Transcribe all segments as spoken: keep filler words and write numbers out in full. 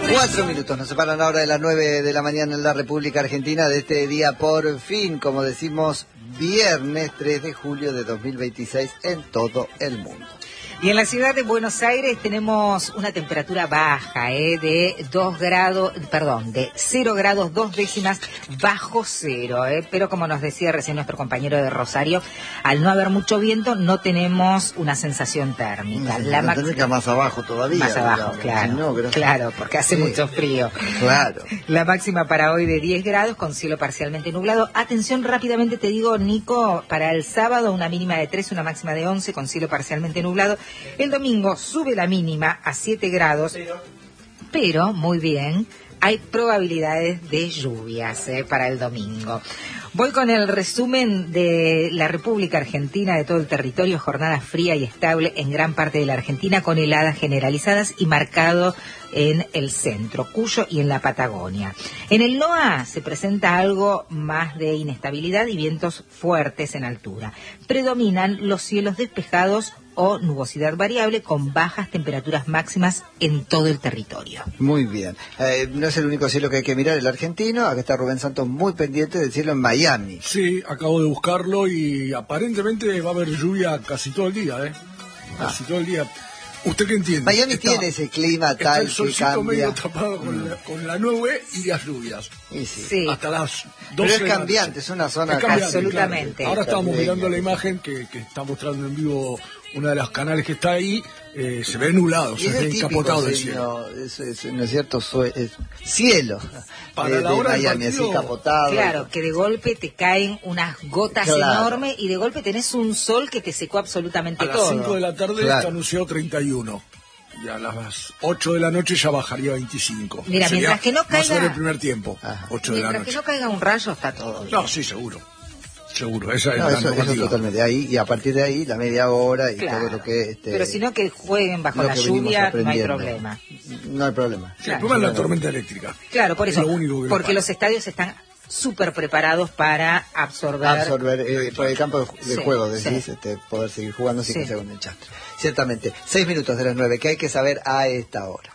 Cuatro minutos nos separan ahora de las nueve de la mañana en la República Argentina de este día por fin, como decimos, viernes tres de julio de dos mil veintiséis en todo el mundo. Y en la ciudad de Buenos Aires tenemos una temperatura baja, ¿eh? de dos grados, perdón, de cero grados dos décimas bajo cero, ¿eh? Pero como nos decía recién nuestro compañero de Rosario, al no haber mucho viento no tenemos una sensación térmica. No, la no tendrá que más abajo todavía. Más abajo, digamos. claro, Si no, pero... claro, porque hace sí. mucho frío. Claro. La máxima para hoy de diez grados con cielo parcialmente nublado. Atención, rápidamente te digo, Nico, para el sábado una mínima de tres, una máxima de once con cielo parcialmente nublado. El domingo sube la mínima a siete grados, pero, pero muy bien, hay probabilidades de lluvias eh, para el domingo. Voy con el resumen de la República Argentina, de todo el territorio, jornada fría y estable en gran parte de la Argentina, con heladas generalizadas y marcado en el centro, Cuyo y en la Patagonia. En el NOA se presenta algo más de inestabilidad y vientos fuertes en altura. Predominan los cielos despejados o nubosidad variable con bajas temperaturas máximas en todo el territorio. Muy bien. Eh, no es el único cielo que hay que mirar, el argentino. Acá está Rubén Santos muy pendiente del cielo en Miami. Sí, acabo de buscarlo y aparentemente va a haber lluvia casi todo el día, ¿eh? Casi ah. todo el día. ¿Usted qué entiende? Miami está, tiene ese clima está tal el solcito que cambia. medio tapado con, mm. la, con la nube y las lluvias. Y sí. Sí. Hasta las doce. Pero es cambiante, es una zona... Es cambiante, absolutamente. Claro. Ahora estamos mirando la imagen que, que está mostrando en vivo una de las canales que está ahí. Eh, se ve nublado, se ve encapotado del cielo. Es, es, no es cierto, es cielo. Para de, la hora de Miami, del partido, así capotado. Claro, que de golpe te caen unas gotas claro. enormes y de golpe tenés un sol que te secó absolutamente a todo. A las cinco de la tarde claro. está anunciado treinta y uno. Y a las ocho de la noche ya bajaría a veinticinco. Mira, Sería mientras que no caiga... Más sobre el primer tiempo, Ajá. ocho de la Mientras noche. que no caiga un rayo está todo bien. No, sí, seguro. Seguro, esa es no, la eso, eso totalmente. Ahí, y a partir de ahí, la media hora y claro. todo lo que... Este, Pero si no que jueguen bajo la lluvia, no hay problema. No hay problema. Sí, claro. El problema es la tormenta eléctrica. Claro, por eso. Es lo único que porque los estadios están súper preparados para absorber... Absorber eh, por el campo de, de sí, juego, decís, sí. este, poder seguir jugando sin sí. que sea un desastre. Ciertamente. Seis minutos de las nueve, que hay que saber a esta hora.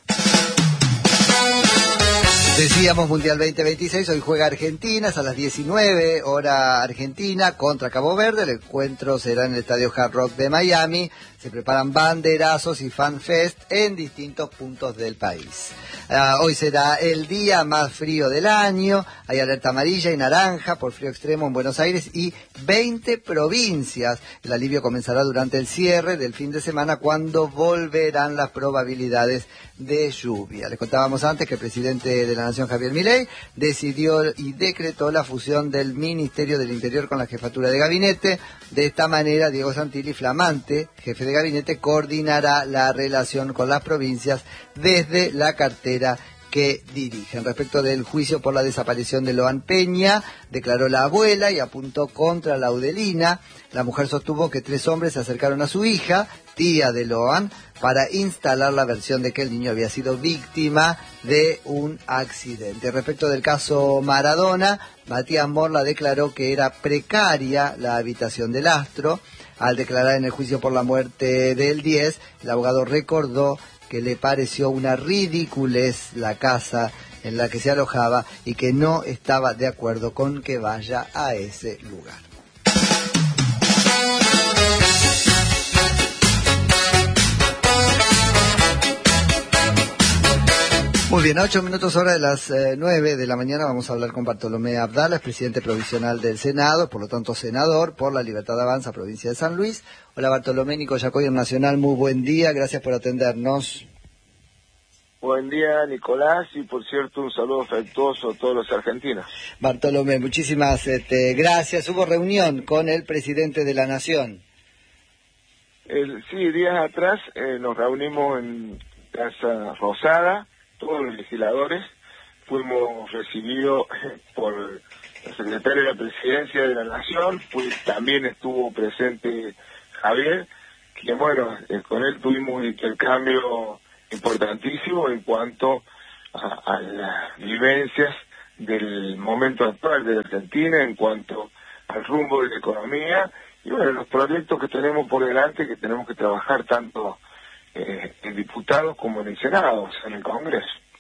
Decíamos Mundial veinte veintiséis, hoy juega Argentina, es a las diecinueve, hora argentina, contra Cabo Verde. El encuentro será en el Estadio Hard Rock de Miami. Se preparan banderazos y fanfest en distintos puntos del país. Uh, hoy será el día más frío del año. Hay alerta amarilla y naranja por frío extremo en Buenos Aires y veinte provincias. El alivio comenzará durante el cierre del fin de semana, cuando volverán las probabilidades de lluvia. Les contábamos antes que el presidente de la Nación, Javier Milei, decidió y decretó la fusión del Ministerio del Interior con la Jefatura de Gabinete. De esta manera, Diego Santilli, flamante jefe de gabinete, coordinará la relación con las provincias desde la cartera que dirigen. Respecto del juicio por la desaparición de Loan Peña, declaró la abuela y apuntó contra Laudelina. La mujer sostuvo que tres hombres se acercaron a su hija, tía de Loan, para instalar la versión de que el niño había sido víctima de un accidente. Respecto del caso Maradona, Matías Morla declaró que era precaria la habitación del astro. Al declarar en el juicio por la muerte del diez, el abogado recordó que le pareció una ridiculez la casa en la que se alojaba y que no estaba de acuerdo con que vaya a ese lugar. Muy bien, a ocho minutos hora de las eh, nueve de la mañana vamos a hablar con Bartolomé Abdala, es presidente provisional del Senado, por lo tanto senador por la Libertad Avanza, provincia de San Luis. Hola Bartolomé, Nico Yacoy en Nacional, muy buen día, gracias por atendernos. Buen día, Nicolás, y por cierto, un saludo afectuoso a todos los argentinos. Bartolomé, muchísimas este, gracias. Hubo reunión con el presidente de la Nación. El, sí, días atrás eh, nos reunimos en Casa Rosada, todos los legisladores. Fuimos recibidos por el secretario de la Presidencia de la Nación, pues también estuvo presente Javier, que bueno, eh, con él tuvimos un intercambio importantísimo en cuanto a, a las vivencias del momento actual de la Argentina, en cuanto al rumbo de la economía y bueno, los proyectos que tenemos por delante, que tenemos que trabajar tanto eh, en diputados como en el Senado, o sea, en el Congreso.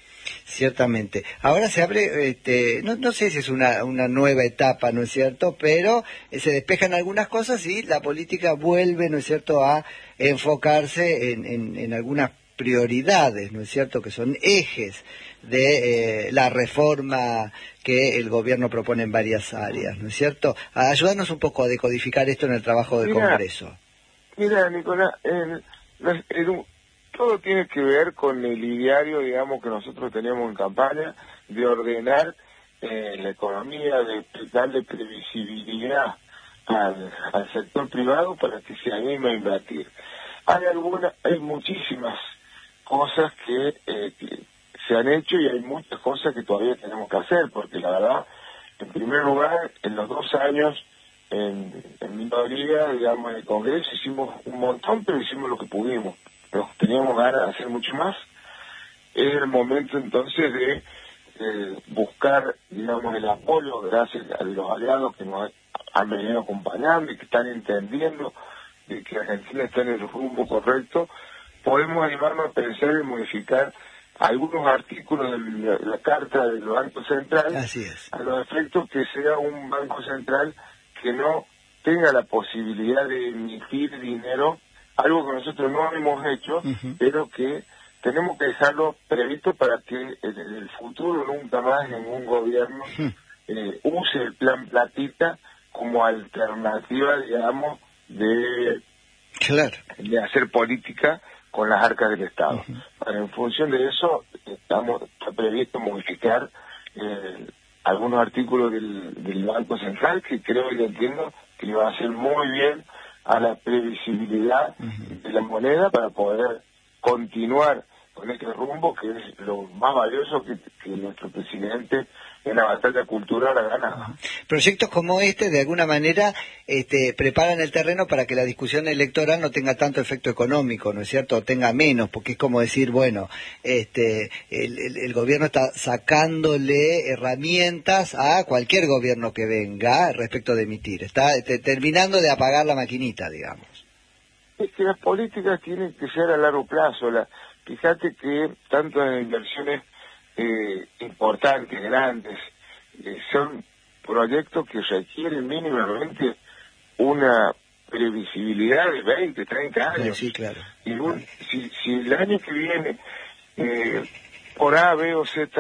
Ciertamente. Ahora se abre, este, no, no sé si es una, una nueva etapa, ¿no es cierto? Pero eh, se despejan algunas cosas y la política vuelve, ¿no es cierto?, a enfocarse en, en, en algunas prioridades, ¿no es cierto?, que son ejes de eh, la reforma que el gobierno propone en varias áreas, ¿no es cierto? Ayúdanos un poco a decodificar esto en el trabajo del mira, Congreso. Mira, Nicolás, el, el, el, todo tiene que ver con el ideario, digamos, que nosotros teníamos en campaña, de ordenar eh, la economía, de darle previsibilidad al, al sector privado para que se anime a invertir. Hay algunas, hay muchísimas cosas que, eh, que se han hecho y hay muchas cosas que todavía tenemos que hacer, porque la verdad, en primer lugar, en los dos años, en, en minoría, digamos, en el Congreso, hicimos un montón, pero hicimos lo que pudimos. Pero teníamos ganas de hacer mucho más. Es el momento entonces de eh, buscar, digamos, el apoyo gracias a los aliados que nos han venido acompañando y que están entendiendo de que Argentina está en el rumbo correcto. Podemos animarnos a pensar en modificar algunos artículos de la, la Carta del Banco Central. Así es. A los efectos que sea un Banco Central que no tenga la posibilidad de emitir dinero, algo que nosotros no hemos hecho, uh-huh. pero que tenemos que dejarlo previsto para que en el futuro nunca más ningún gobierno uh-huh. eh, use el plan platita como alternativa, digamos, de, claro. de hacer política con las arcas del Estado. Uh-huh. Para, en función de eso, estamos está previsto modificar eh, algunos artículos del, del Banco Central, que creo y entiendo que le va a hacer muy bien a la previsibilidad uh-huh. de la moneda para poder continuar con este rumbo, que es lo más valioso que, que nuestro presidente en la batalla cultural ha ganado. Uh-huh. Proyectos como este, de alguna manera, este, preparan el terreno para que la discusión electoral no tenga tanto efecto económico, ¿no es cierto? O tenga menos, porque es como decir, bueno, este, el, el, el gobierno está sacándole herramientas a cualquier gobierno que venga respecto de emitir. Está este, terminando de apagar la maquinita, digamos. Es que las políticas tienen que ser a largo plazo. La, fíjate que tanto en inversiones Eh, importantes, grandes, eh, son proyectos que requieren mínimamente una previsibilidad de veinte, treinta años. Sí, claro. Y un, si, si el año que viene, eh, por A, B o Z,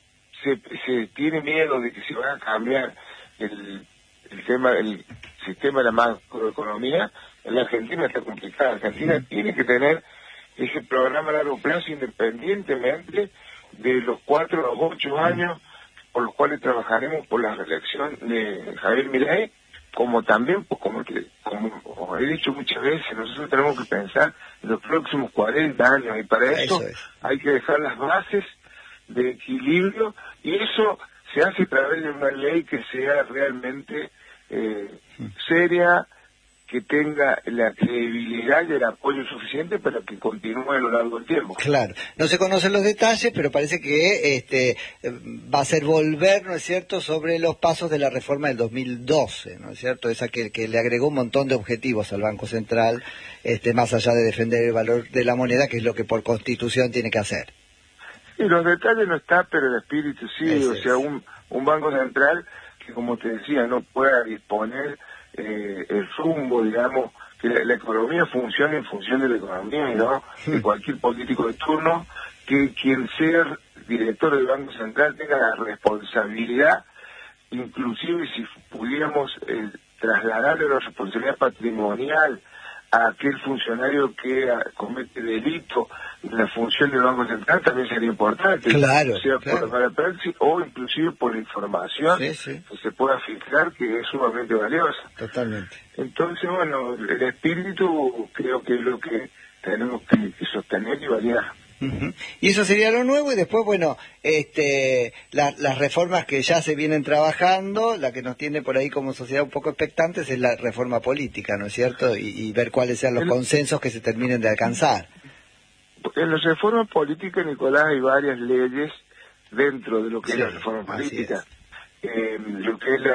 se, se tiene miedo de que se vaya a cambiar el, el tema, el sistema de la macroeconomía, en la Argentina está complicada. Argentina mm. tiene que tener ese programa a largo plazo independientemente de los cuatro a los ocho años por los cuales trabajaremos por la reelección de Javier Milei, como también, pues como, que, como he dicho muchas veces, nosotros tenemos que pensar en los próximos cuarenta años, y para eso, eso es. hay que dejar las bases de equilibrio, y eso se hace a través de una ley que sea realmente eh, seria, que tenga la credibilidad y el apoyo suficiente para que continúe a lo largo del tiempo. Claro, no se conocen los detalles, pero parece que este va a ser volver, ¿no es cierto?, sobre los pasos de la reforma del dos mil doce, ¿no es cierto?, esa que, que le agregó un montón de objetivos al Banco Central, este más allá de defender el valor de la moneda, que es lo que por Constitución tiene que hacer. Y los detalles no están, pero el espíritu sí, Ese o sea, es. un, un Banco Central que, como te decía, no pueda disponer Eh, el rumbo, digamos, que la, la economía funcione en función de la economía y no de cualquier político de turno, que quien sea director del Banco Central tenga la responsabilidad, inclusive si pudiéramos eh, trasladarle la responsabilidad patrimonial a aquel funcionario que a, comete delito en la función del Banco Central, también sería importante. Claro, o sea, claro. Por, para praxis o inclusive por información sí, sí. que se pueda filtrar, que es sumamente valiosa. Totalmente. Entonces, bueno, el espíritu creo que es lo que tenemos que, que sostener y validar. Uh-huh. Y eso sería lo nuevo, y después, bueno, este la, las reformas que ya se vienen trabajando, la que nos tiene por ahí como sociedad un poco expectantes es la reforma política, ¿no es cierto? Y, y ver cuáles sean los el, consensos que se terminen de alcanzar. En la reforma política, Nicolás, hay varias leyes dentro de lo que sí, es la reforma política. Es. Eh, lo que es la